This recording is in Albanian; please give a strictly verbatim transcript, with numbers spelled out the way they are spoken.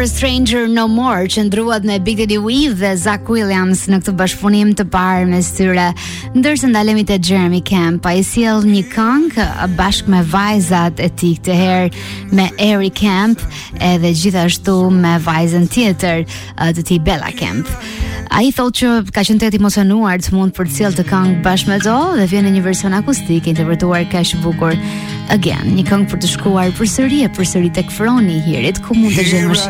You're a Stranger No More që ndruat me Big Daddy Weave dhe Zach Williams në këtë bashkëpunim të parë mes tyre. Ndërsa ndalemi te Jeremy Camp, ai sjell një këngë bashkë me vajzat e tij, këtë herë me Eric Camp edhe gjithashtu me vajzën tjetër të tij Bella Camp. Ai thotë që ka qenë të emocionuar të mund për të sjellë të këngë bashkë me to dhe vjen në një version akustik interpretuar kaq bukur. Again, një këngë për të shkuar përsëri e përsëri tek Froni i Hirit, ku mund të gjejmë